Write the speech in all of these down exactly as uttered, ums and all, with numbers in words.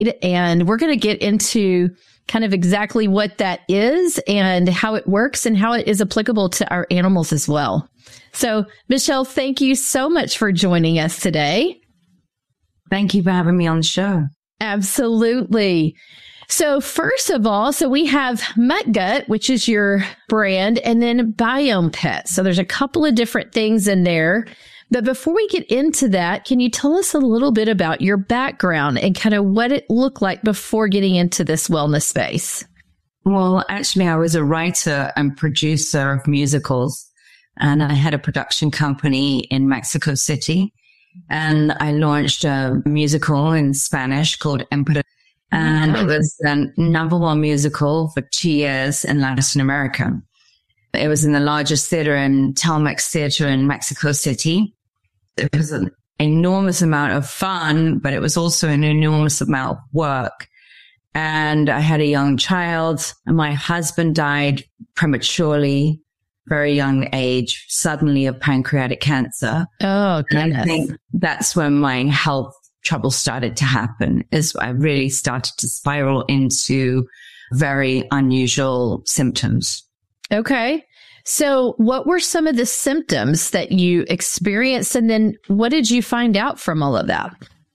And we're going to get into kind of exactly what that is and how it works and how it is applicable to our animals as well. So, Michelle, thank you so much for joining us today. Thank you for having me on the show. Absolutely. So first of all, so we have MutGut, which is your brand, and then Biome Pet. So there's a couple of different things in there. But before we get into that, can you tell us a little bit about your background and kind of what it looked like before getting into this wellness space? Well, actually, I was a writer and producer of musicals, and I had a production company in Mexico City. And I launched a musical in Spanish called Emperor. And it was the number one musical for two years in Latin America. It was in the largest theater in Telmex Theater in Mexico City. It was an enormous amount of fun, but it was also an enormous amount of work. And I had a young child, and my husband died prematurely, very young age, suddenly of pancreatic cancer. Oh, goodness. And I think that's when my health trouble started to happen, is I really started to spiral into very unusual symptoms. Okay. So what were some of the symptoms that you experienced? And then what did you find out from all of that?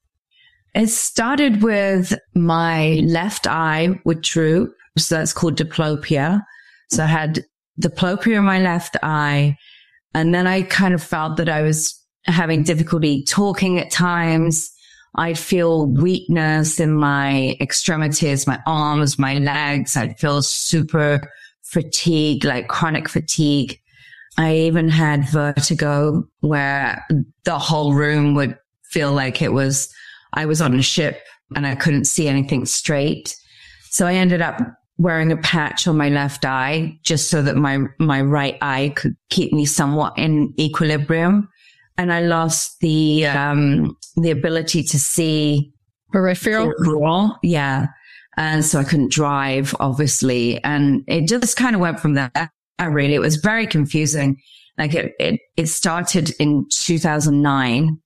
It started with my left eye would droop. So that's called diplopia. So I had diplopia in my left eye. And then I kind of felt that I was having difficulty talking at times. I'd feel weakness in my extremities, my arms, my legs. I'd feel super fatigued, like chronic fatigue. I even had vertigo where the whole room would feel like it was, I was on a ship and I couldn't see anything straight. So I ended up wearing a patch on my left eye just so that my, my right eye could keep me somewhat in equilibrium. And I lost the, um, the ability to see peripheral. peripheral. Yeah. And so I couldn't drive, obviously. And it just kind of went from there. I really, it was very confusing. Like it, it, it started in two thousand nine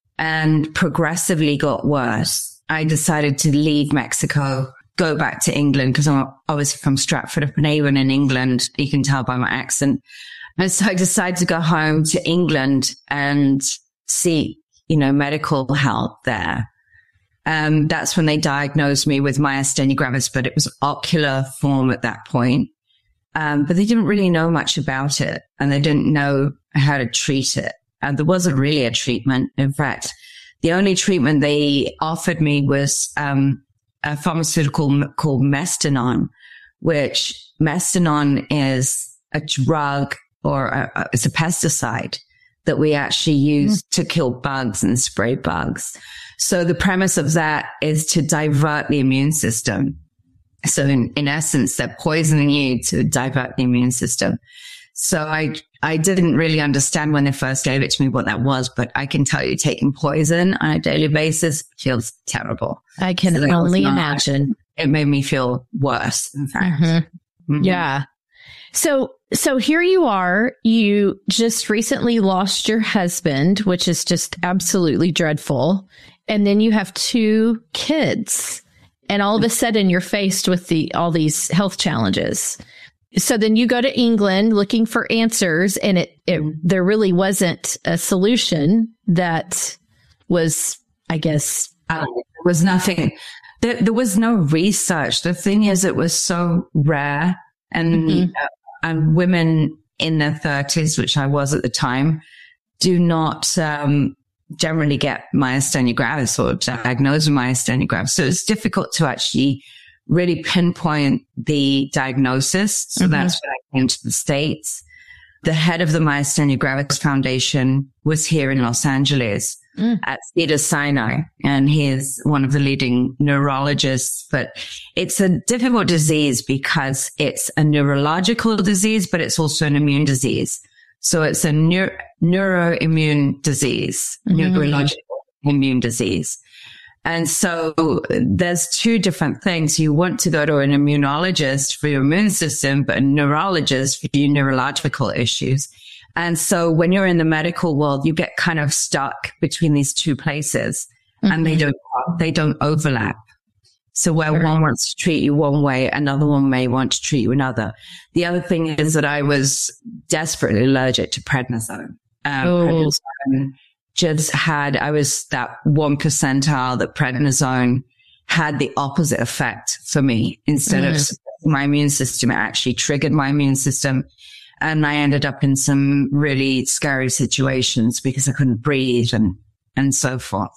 and progressively got worse. I decided to leave Mexico, go back to England because I'm obviously from Stratford-upon-Avon in England. You can tell by my accent. And so I decided to go home to England and seek, you know, medical help there. Um, that's when they diagnosed me with myasthenia gravis, but it was ocular form at that point. Um, but they didn't really know much about it and they didn't know how to treat it. And there wasn't really a treatment. In fact, the only treatment they offered me was, um, a pharmaceutical called Mestinon, which Mestinon is a drug or a, a, it's a pesticide that we actually use mm. to kill bugs and spray bugs. So the premise of that is to divert the immune system. So in, in essence, they're poisoning you to divert the immune system. So I, I didn't really understand when they first gave it to me what that was, but I can tell you taking poison on a daily basis feels terrible. I can so only not, imagine. It made me feel worse, in fact. Mm-hmm. Mm-hmm. Yeah. So, so here you are, you just recently lost your husband, which is just absolutely dreadful. And then you have two kids and all of a sudden you're faced with the, all these health challenges. So then you go to England looking for answers and it, it, there really wasn't a solution that was, I guess, uh, there was nothing. There, there was no research. The thing is, it was so rare and, mm-hmm. uh, and women in their thirties, which I was at the time, do not, um, generally get myasthenia gravis or diagnosed with myasthenia gravis. So it's difficult to actually really pinpoint the diagnosis. So mm-hmm. that's when I came to the States. The head of the Myasthenia Gravis Foundation was here in Los Angeles mm. at Cedars-Sinai, and he is one of the leading neurologists. But it's a difficult disease because it's a neurological disease, but it's also an immune disease. So it's a neuro, neuroimmune disease, mm-hmm. neurological immune disease. And so there's two different things. You want to go to an immunologist for your immune system, but a neurologist for your neurological issues. And so when you're in the medical world, you get kind of stuck between these two places mm-hmm. and they don't, they don't overlap. So where Right. one wants to treat you one way, another one may want to treat you another. The other thing is that I was desperately allergic to prednisone. Um, Oh. prednisone just had, I was that one percentile that prednisone had the opposite effect for me. Instead Mm. of suppressing my immune system, it actually triggered my immune system. And I ended up in some really scary situations because I couldn't breathe and, and so forth.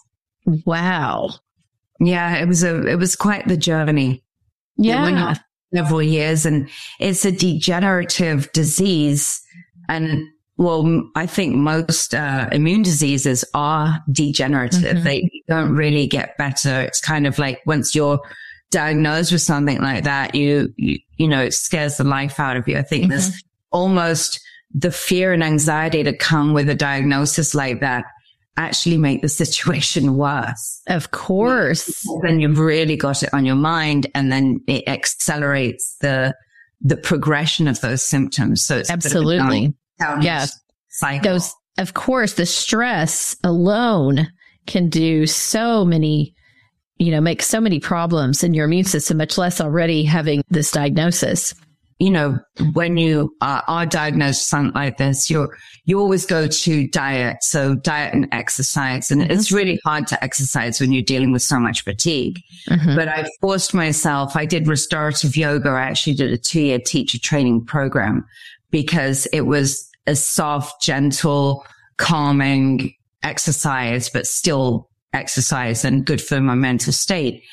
Wow. Yeah, it was a, it was quite the journey. Yeah. When you're several years, and it's a degenerative disease. And well, I think most uh, immune diseases are degenerative. Mhm. They don't really get better. It's kind of like once you're diagnosed with something like that, you, you, you know, it scares the life out of you. I think Mhm. there's almost the fear and anxiety that come with a diagnosis like that actually make the situation worse. Of course. Then you've really got it on your mind, and then it accelerates the the progression of those symptoms. So it's a bit of a Absolutely. down- Yeah. cycle. Those, of course, the stress alone can do so many, you know, make so many problems in your immune system, much less already having this diagnosis. You know, when you are, are diagnosed with something like this, you're, you always go to diet. So diet and exercise. And it's really hard to exercise when you're dealing with so much fatigue. Mhm. But I forced myself. I did restorative yoga. I actually did a two year teacher training program because it was a soft, gentle, calming exercise, but still exercise and good for my mental state.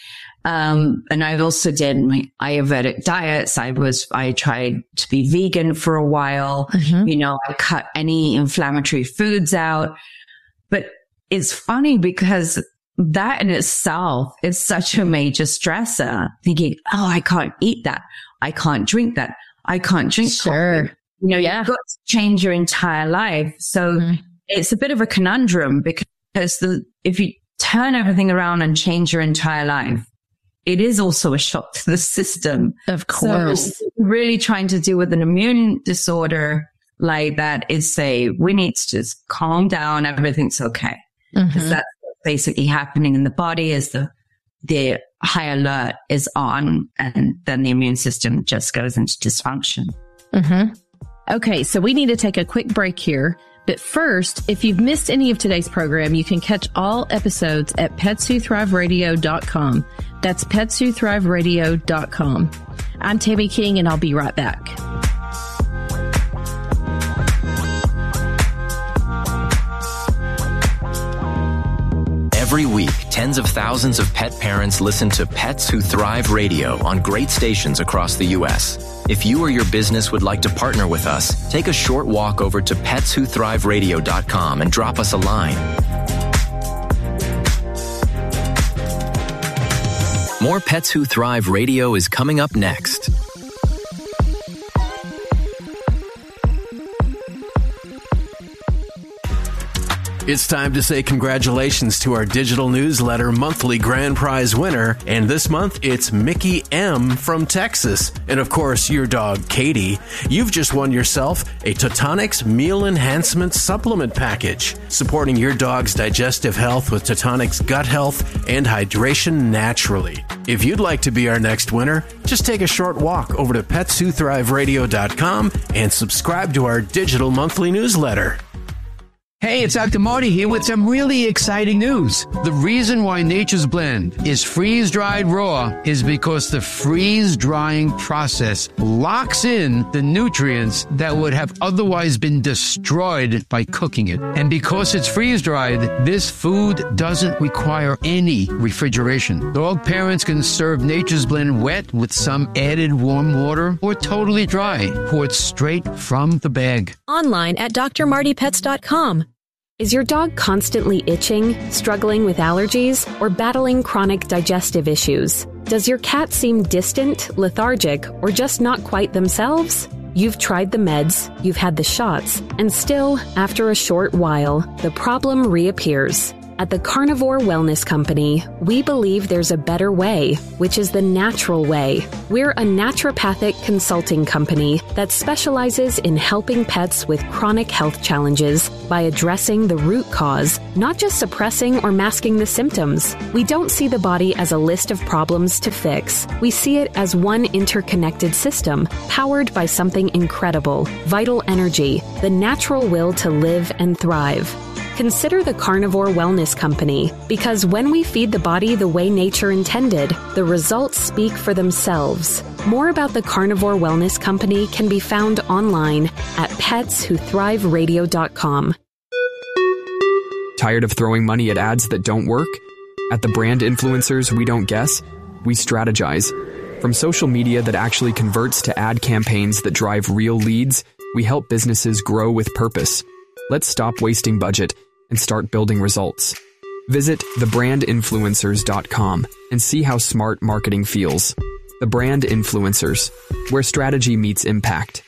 Um, and I also did my Ayurvedic diets. I was, I tried to be vegan for a while. Mhm. You know, I cut any inflammatory foods out. But it's funny because that in itself is such a major stressor. Thinking, oh, I can't eat that. I can't drink that. I can't drink Sure. coffee. You know, Yeah. you've got to change your entire life. So Mhm. it's a bit of a conundrum because the, if you turn everything around and change your entire life, it is also a shock to the system. Of course. So really trying to deal with an immune disorder like that is say, we need to just calm down. Everything's okay. Because Mhm. that's what's basically happening in the body is the, the high alert is on, and then the immune system just goes into dysfunction. Mhm. Okay, so we need to take a quick break here. But first, if you've missed any of today's program, you can catch all episodes at pets who thrive radio dot com. That's pets who thrive radio dot com. I'm Tammy King, and I'll be right back. Every week, tens of thousands of pet parents listen to Pets Who Thrive Radio on great stations across the U S. If you or your business would like to partner with us, take a short walk over to pets who thrive radio dot com and drop us a line. More Pets Who Thrive Radio is coming up next. It's time to say congratulations to our digital newsletter monthly grand prize winner. And this month, it's Mickey M. from Texas. And of course, your dog, Katie. You've just won yourself a Totonics Meal Enhancement Supplement Package, supporting your dog's digestive health with Totonics gut health and hydration naturally. If you'd like to be our next winner, just take a short walk over to pets who thrive radio dot com and subscribe to our digital monthly newsletter. Hey, it's Doctor Marty here with some really exciting news. The reason why Nature's Blend is freeze-dried raw is because the freeze-drying process locks in the nutrients that would have otherwise been destroyed by cooking it. And because it's freeze-dried, this food doesn't require any refrigeration. Dog parents can serve Nature's Blend wet with some added warm water or totally dry, poured straight from the bag. Online at d r marty pets dot com. Is your dog constantly itching, struggling with allergies, or battling chronic digestive issues? Does your cat seem distant, lethargic, or just not quite themselves? You've tried the meds, you've had the shots, and still, after a short while, the problem reappears. At the Carnivore Wellness Company, we believe there's a better way, which is the natural way. We're a naturopathic consulting company that specializes in helping pets with chronic health challenges by addressing the root cause, not just suppressing or masking the symptoms. We don't see the body as a list of problems to fix. We see it as one interconnected system, powered by something incredible, vital energy, the natural will to live and thrive. Consider the Carnivore Wellness Company, because when we feed the body the way nature intended, the results speak for themselves. More about the Carnivore Wellness Company can be found online at pets who thrive radio dot com. Tired of throwing money at ads that don't work? At the Brand Influencers We Don't Guess, we strategize. From social media that actually converts to ad campaigns that drive real leads, we help businesses grow with purpose. Let's stop wasting budget and start building results. Visit the brand influencers dot com and see how smart marketing feels. The Brand Influencers, where strategy meets impact.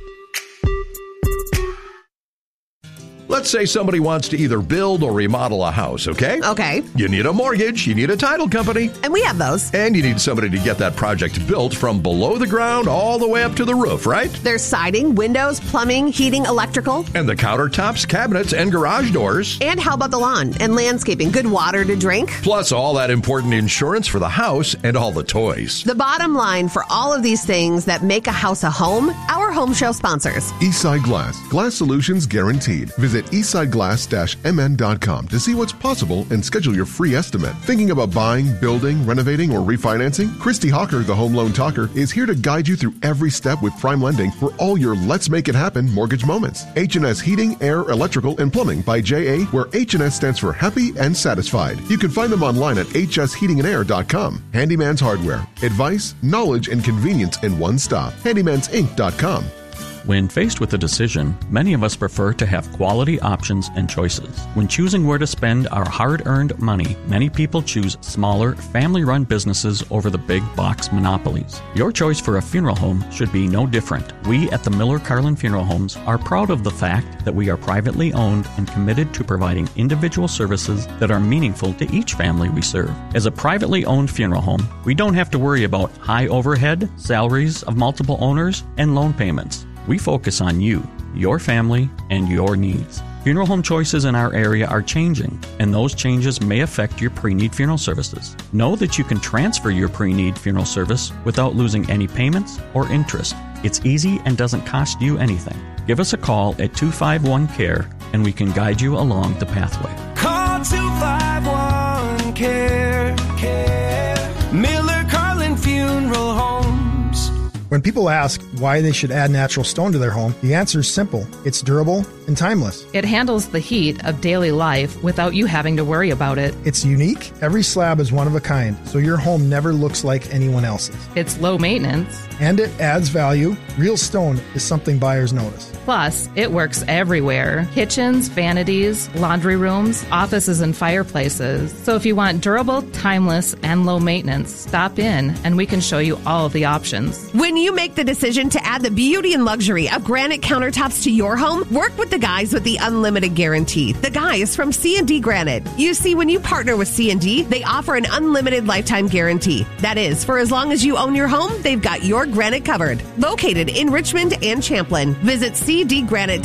Let's say somebody wants to either build or remodel a house, okay? Okay. You need a mortgage, you need a title company. And we have those. And you need somebody to get that project built from below the ground all the way up to the roof, right? There's siding, windows, plumbing, heating, electrical. And the countertops, cabinets, and garage doors. And how about the lawn and landscaping? Good water to drink. Plus all that important insurance for the house and all the toys. The bottom line for all of these things that make a house a home, our home show sponsors. Eastside Glass. Glass solutions guaranteed. Visit eastside glass dash m n dot com to see what's possible and schedule your free estimate. Thinking about buying, building, renovating, or refinancing? Christy Hawker, the Home Loan Talker, is here to guide you through every step with Prime Lending for all your Let's Make It Happen mortgage moments. H and S Heating, Air, Electrical, and Plumbing by J A, where H and S stands for Happy and Satisfied. You can find them online at h s heating and air dot com. Handyman's Hardware. Advice, knowledge, and convenience in one stop. handymans inc dot com. When faced with a decision, many of us prefer to have quality options and choices. When choosing where to spend our hard-earned money, many people choose smaller, family-run businesses over the big box monopolies. Your choice for a funeral home should be no different. We at the Miller Carlin Funeral Homes are proud of the fact that we are privately owned and committed to providing individual services that are meaningful to each family we serve. As a privately owned funeral home, we don't have to worry about high overhead, salaries of multiple owners, and loan payments. We focus on you, your family, and your needs. Funeral home choices in our area are changing, and those changes may affect your pre-need funeral services. Know that you can transfer your pre-need funeral service without losing any payments or interest. It's easy and doesn't cost you anything. Give us a call at two five one C A R E, and we can guide you along the pathway. Call two five one C A R E, C A R E. Miller Carlin Funeral Homes. When people ask why they should add natural stone to their home, the answer is simple. It's durable and timeless. It handles the heat of daily life without you having to worry about it. It's unique. Every slab is one of a kind, so your home never looks like anyone else's. It's low maintenance. And it adds value. Real stone is something buyers notice. Plus, it works everywhere. Kitchens, vanities, laundry rooms, offices, and fireplaces. So if you want durable, timeless, and low maintenance, stop in and we can show you all of the options. When you make the decision to add the beauty and luxury of granite countertops to your home, work with the guys with the unlimited guarantee. The guys from C and D Granite. You see, when you partner with C and D, they offer an unlimited lifetime guarantee. That is, for as long as you own your home, they've got your granite covered. Located in Richmond and Champlin. Visit c d granite